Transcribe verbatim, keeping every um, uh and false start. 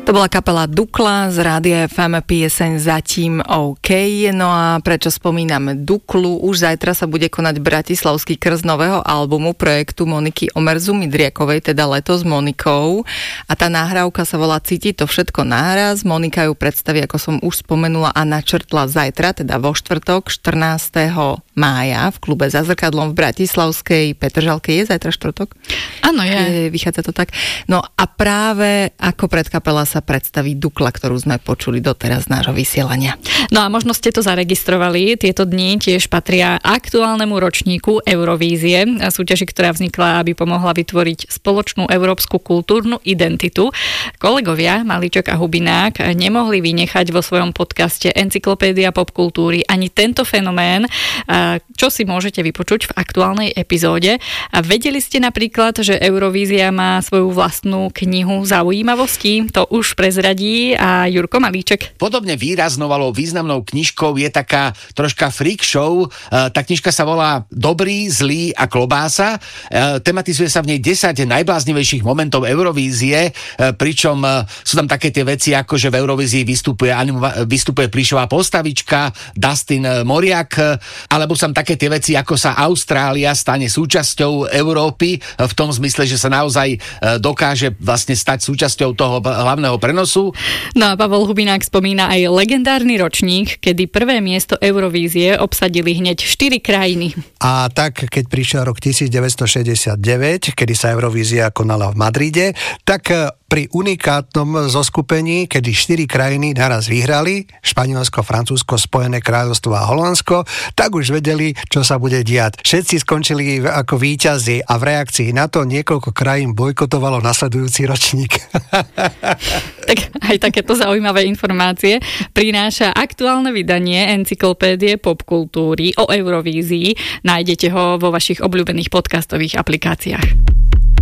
To bola kapela Dukla z Rádia ef em, pieseň Zatím OK. No a prečo spomíname Duklu? Už zajtra sa bude konať bratislavský krst nového albumu projektu Moniky Omerzu Midriakovej, teda Leto s Monikou. A tá nahrávka sa volá Cíti to všetko náraz. Monika ju predstaví, ako som už spomenula a načrtla zajtra, teda vo štvrtok štrnásteho mája v klube Za zrkadlom v Bratislavskej Petržalke. Je zajtra štvrtok? Áno, je. je. Vychádza to tak. No a práve ako predkapela sa predstaví Dukla, ktorú sme počuli doteraz z nášho vysielania. No a možno ste to zaregistrovali. Tieto dni tiež patria aktuálnemu ročníku Eurovízie, súťaži, ktorá vznikla, aby pomohla vytvoriť spoločnú európsku kultúrnu identitu. Kolegovia Malíček a Hubinák nemohli vynechať vo svojom podcaste Encyklopédia popkultúry ani tento fenomén, čo si môžete vypočuť v aktuálnej epizóde. A vedeli ste napríklad, že Eurovízia má svoju vlastnú knihu zaujímavostí? To už prezradí a Jurko Malíček. Podobne výraznovalo významnou knižkou je taká troška freak show. Tá knižka sa volá Dobrý, zlý a klobása. Tematizuje sa v nej desať najbláznivejších momentov Eurovízie, pričom sú tam také tie veci, ako že v Eurovízii vystupuje, vystupuje plišová postavička, Dustin Moriak, alebo sú tam také tie veci, ako sa Austrália stane súčasťou Európy, v tom zmysle, že sa naozaj dokáže vlastne stať súčasťou toho hlavného prenosu. No a Pavol Hubinák spomína aj legendárny ročník, kedy prvé miesto Eurovízie obsadili hneď štyri krajiny. A tak, keď prišiel rok devätnásťstošesťdesiatdeväť, kedy sa Eurovízia konala v Madride, tak pri unikátnom zoskupení, kedy štyri krajiny naraz vyhrali, Španielsko, Francúzsko, Spojené kráľovstvo a Holandsko, tak už vedeli, čo sa bude diať. Všetci skončili ako víťazi a v reakcii na to niekoľko krajín bojkotovalo nasledujúci ročník. Tak aj takéto zaujímavé informácie prináša aktuálne vydanie Encyklopédie popkultúry o Eurovízii. Nájdete ho vo vašich obľúbených podcastových aplikáciách.